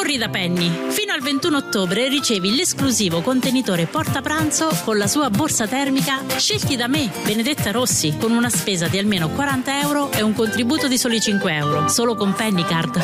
Corri da Penny. Fino al 21 ottobre ricevi l'esclusivo contenitore portapranzo con la sua borsa termica scelti da me, Benedetta Rossi, con una spesa di almeno 40 euro e un contributo di soli 5 euro. Solo con Penny Card.